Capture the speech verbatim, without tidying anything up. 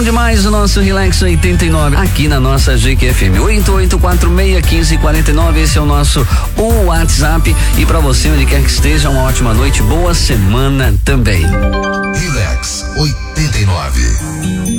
demais o nosso Relax oitenta e nove aqui na nossa G Q F M. oito oito quatro seis, um cinco quatro nove, esse é o nosso WhatsApp. E pra você, onde quer que esteja, uma ótima noite, boa semana também. Relax oitenta e nove.